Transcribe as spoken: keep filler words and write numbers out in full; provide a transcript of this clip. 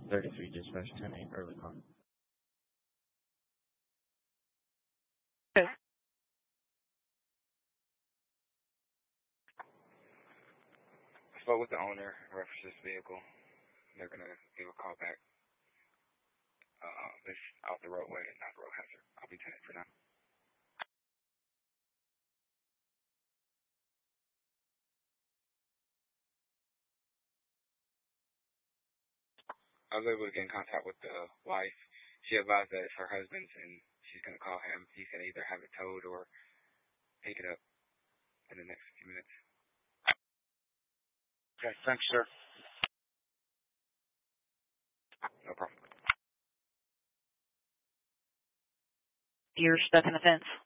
thirty-three dispatch ten eight early call. Okay. I spoke with the owner in reference to this vehicle. They're going to give a call back. Uh, it's out the roadway and not road hazard. I'll be ten for now. I was able to get in contact with the wife. She advised that it's her husband's and she's going to call him. He's going to either have it towed or pick it up in the next few minutes. Okay, thanks, sir. No problem. You're stuck in the fence.